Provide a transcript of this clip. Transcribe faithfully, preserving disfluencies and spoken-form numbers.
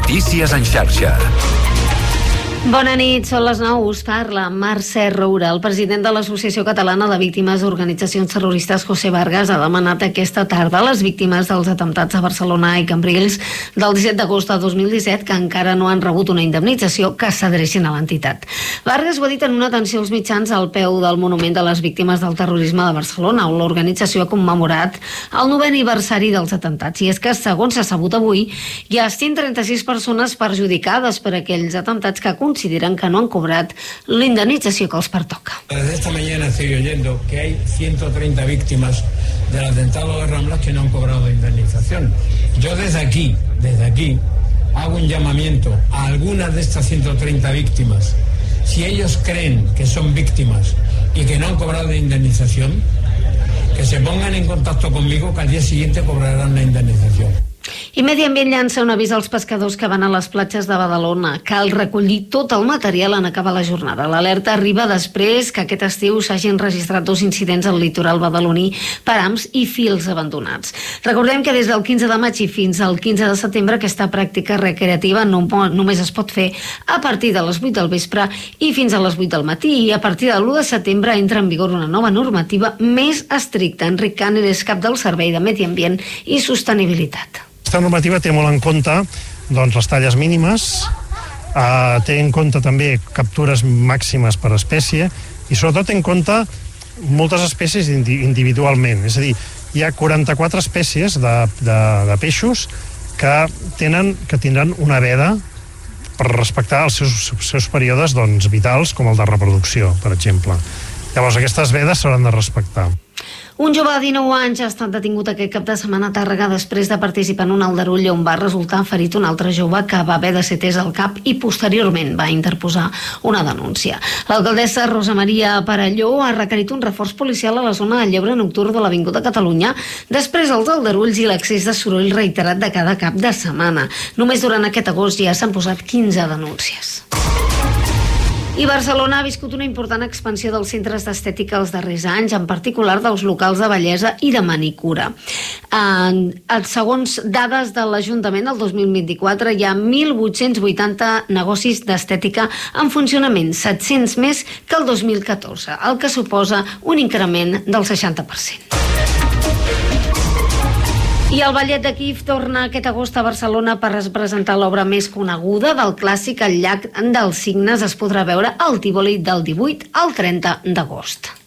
Notícies en xarxa. Bona nit, són les nou, us parla Mercè Roura. El president de l'Associació Catalana de Víctimes d'Organitzacions Terroristes, José Vargas, ha demanat aquesta tarda a les víctimes dels atemptats a Barcelona i Cambrils del disset d'agost de dos mil disset, que encara no han rebut una indemnització, que s'adrecin a l'entitat. Vargas ho ha dit en una atenció als mitjans al peu del Monument de les Víctimes del Terrorisme de Barcelona, on l'organització ha commemorat el novè aniversari dels atemptats. I és que, segons s'ha sabut avui, hi ha cent trenta-sis persones perjudicades per aquells atemptats que consideren que no han cobrat la indemnització que els pertoca. Desde esta mañana estoy oyendo que hay ciento treinta víctimas del atentado de Ramblas que no han cobrado indemnización. Yo desde aquí, desde aquí, hago un llamamiento a algunas de estas ciento treinta víctimas. Si ellos creen que son víctimas y que no han cobrado indemnización, que se pongan en contacto conmigo, que al día siguiente cobrarán la indemnización. I Medi Ambient llança un avís als pescadors que van a les platges de Badalona. Cal recollir tot el material en acabar la jornada. L'alerta arriba després que aquest estiu s'hagin registrat dos incidents al litoral badaloní per hams i fils abandonats. Recordem que des del quinze de maig i fins al quinze de setembre aquesta pràctica recreativa no, només es pot fer a partir de les vuit del vespre i fins a les vuit del matí, i a partir de l'u de setembre entra en vigor una nova normativa més estricta. Enric Caner és cap del Servei de Medi Ambient i Sostenibilitat. Aquesta normativa té molt en compte doncs, les talles mínimes, eh, té en compte també captures màximes per espècie i sobretot té en compte moltes espècies individualment. És a dir, hi ha quaranta-quatre espècies de, de, de peixos que, tenen, que tindran una veda per respectar els seus, seus períodes doncs, vitals, com el de reproducció, per exemple. Llavors, aquestes vedes s'hauran de respectar. Un jove de dinou anys ha estat detingut aquest cap de setmana a Tàrrega després de participar en un aldarull on va resultar ferit un altre jove que va haver de ser atès al cap i posteriorment va interposar una denúncia. L'alcaldessa Rosa Maria Perelló ha requerit un reforç policial a la zona del lleure nocturn de l'Avinguda Catalunya després dels aldarulls i l'accés de soroll reiterat de cada cap de setmana. Només durant aquest agost ja s'han posat quinze denúncies. I Barcelona ha viscut una important expansió dels centres d'estètica els darrers anys, en particular dels locals de bellesa i de manicura. En, segons dades de l'Ajuntament, el dos mil vint-i-quatre hi ha mil vuit-cents vuitanta negocis d'estètica en funcionament, set-cents més que el dos mil catorze, el que suposa un increment del seixanta per cent. I el Ballet de Kíev torna aquest agost a Barcelona per presentar l'obra més coneguda del clàssic El llac dels cignes. Es podrà veure al Tívoli del divuit al trenta d'agost.